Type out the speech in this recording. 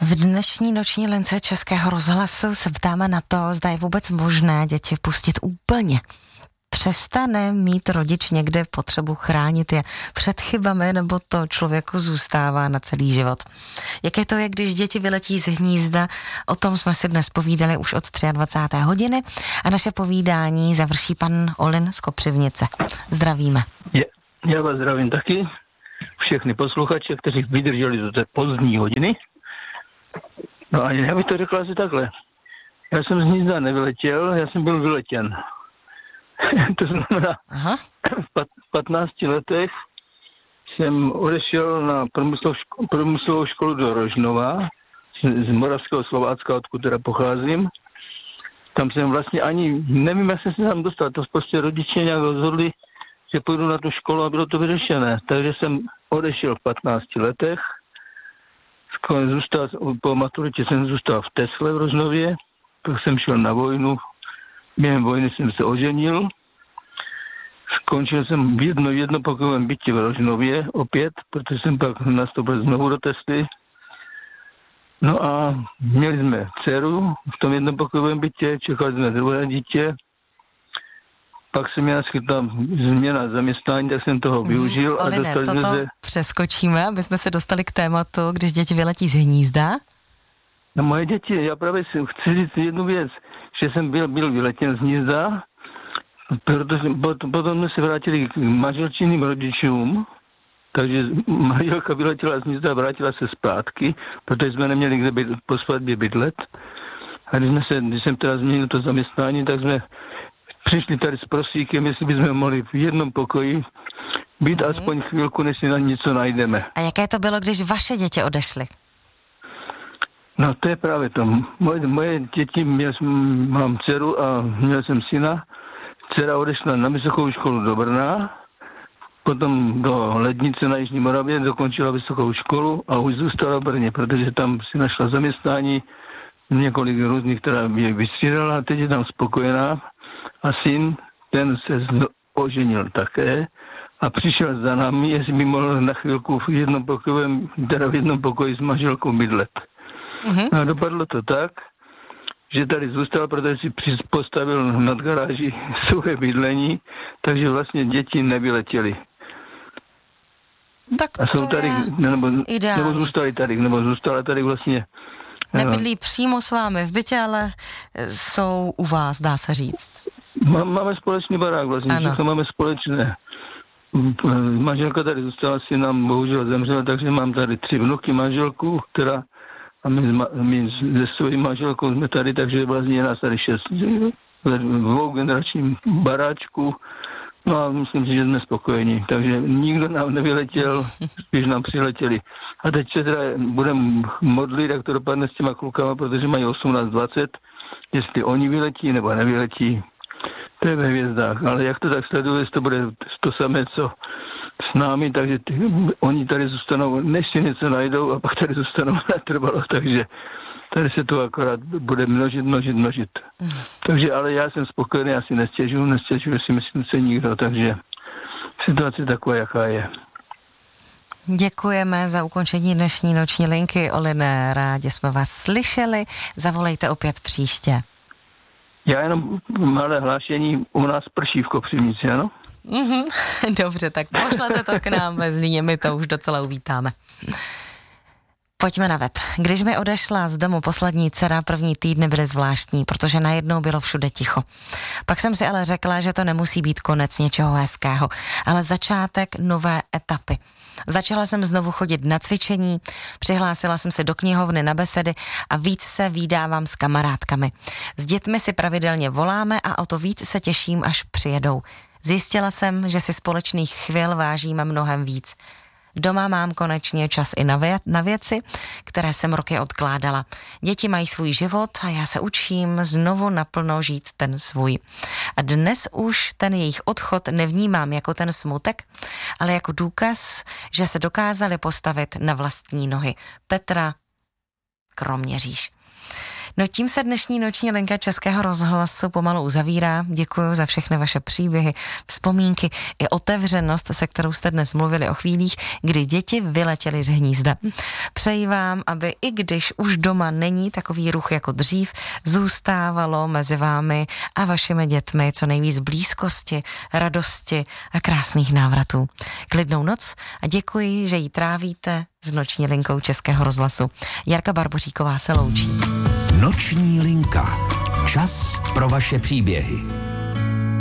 V dnešní noční lince Českého rozhlasu se ptáme na to, zda je vůbec možné děti pustit úplně. Přestane mít rodič někde potřebu chránit je před chybami, nebo to člověku zůstává na celý život? Jaké to je, když děti vyletí z hnízda? O tom jsme si dnes povídali už od 23. hodiny a naše povídání završí pan Olin z Kopřivnice. Zdravíme. Já vás zdravím taky, všechny posluchače, kteří vydrželi do té pozdní hodiny. No a já bych to řekl asi takhle. Já jsem z hnízda nevyletěl, já jsem byl vyletěn. To znamená, v 15 letech jsem odešel na průmyslovou školu do Rožnova, z Moravského Slovácka, odkud teda pocházím. Tam jsem vlastně ani, nevím, jak jsem se tam dostal, to prostě rodiče nějak rozhodli, že půjdu na tu školu a bylo to vyřešené. Takže jsem odešel v 15 letech, po maturitě jsem zůstal v Tesle v Rožnově, pak jsem šel na vojnu, během vojny jsem se oženil, skončil jsem v jednopokojovém bytě v Rožnově opět, protože jsem pak nastoupil znovu do Tesly. No a měli jsme dceru v tom jednopokojovém bytě, čekali jsme druhé dítě, pak se mi naskytla změna zaměstnání, tak jsem toho využil. Oline, toto přeskočíme, aby jsme se dostali k tématu, když děti vyletí z hnízda. No moje děti, já právě chci říct jednu věc, že jsem byl vyletěn z hnízda, protože potom jsme se vrátili k manželčiným rodičům, takže manželka vyletěla z hnízda a vrátila se zpátky, protože jsme neměli kde po svatbě bydlet. A když jsem teda změnil to zaměstnání, tak jsme přišli tady s prosíkem, jestli bychom mohli v jednom pokoji být aspoň chvilku, než si na něco najdeme. A jaké to bylo, když vaše děti odešly? No to je právě to. Moje děti, mám dceru a měl jsem syna. Dcera odešla na vysokou školu do Brna, potom do Lednice na Jižní Moravě, dokončila vysokou školu a už zůstala v Brně, protože tam si našla zaměstnání, několik různých, která mě vystřídala a teď je tam spokojená. A syn, ten se oženil také a přišel za námi, jestli by mohl na chvilku v jednom pokoji s manželkou bydlet. A dopadlo to tak, že tady zůstal, protože si postavil nad garáží svoje bydlení, takže vlastně děti nevyletěly. Tak a jsou tady, nebo zůstala tady vlastně. Nebydlí přímo s vámi v bytě, ale jsou u vás, dá se říct. Máme společný barák vlastně, všechno máme společné. Manželka tady zůstala, si nám bohužel zemřela, takže mám tady 3 vnuky, manželku, která a my se svojí manželkou jsme tady, takže vlastně je nás tady 6 v dvougeneračním baráčku. No a myslím si, že jsme spokojení. Takže nikdo nám nevyletěl, spíš nám přiletěli. A teď se teda budeme modlit, jak to dopadne s těma klukama, protože mají 18-20, jestli oni vyletí nebo nevyletí. To je ve hvězdách. Ale jak to tak sleduje, jestli to bude to samé, co s námi, takže oni tady zůstanou, než si něco najdou a pak tady zůstanou natrvalo, takže tady se to akorát bude množit. Takže ale já jsem spokojený, já si nestěžuji si myslím se nikdo, takže situace taková, jaká je. Děkujeme za ukončení dnešní noční linky. Oline, rádi jsme vás slyšeli. Zavolejte opět příště. Já jenom malé hlášení, u nás prší v Kopřivnici, ano? Dobře, tak pošlete to k nám ve Zlíně, my to už docela uvítáme. Pojďme na web. Když mi odešla z domu poslední dcera, první týdny byly zvláštní, protože najednou bylo všude ticho. Pak jsem si ale řekla, že to nemusí být konec něčeho hezkého, ale začátek nové etapy. Začala jsem znovu chodit na cvičení, přihlásila jsem se do knihovny na besedy a víc se vídávám s kamarádkami. S dětmi si pravidelně voláme a o to víc se těším, až přijedou. Zjistila jsem, že si společných chvil vážíme mnohem víc. Doma mám konečně čas i na věci, které jsem roky odkládala. Děti mají svůj život a já se učím znovu naplno žít ten svůj. A dnes už ten jejich odchod nevnímám jako ten smutek, ale jako důkaz, že se dokázali postavit na vlastní nohy. Petra Kroměříž. No tím se dnešní noční linka Českého rozhlasu pomalu uzavírá. Děkuji za všechny vaše příběhy, vzpomínky i otevřenost, se kterou jste dnes mluvili o chvílích, kdy děti vyletěly z hnízda. Přeji vám, aby i když už doma není takový ruch jako dřív, zůstávalo mezi vámi a vašimi dětmi co nejvíc blízkosti, radosti a krásných návratů. Klidnou noc a děkuji, že ji trávíte s noční linkou Českého rozhlasu. Jarka Barboříková se loučí. Noční linka. Čas pro vaše příběhy.